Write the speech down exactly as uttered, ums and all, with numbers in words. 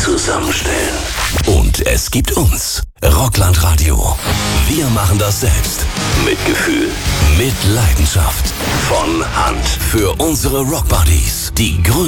zusammenstellen. Und es gibt uns, Rockland Radio. Wir machen das selbst. Mit Gefühl, mit Leidenschaft. Von Hand. Für unsere Rockbuddies. Die größten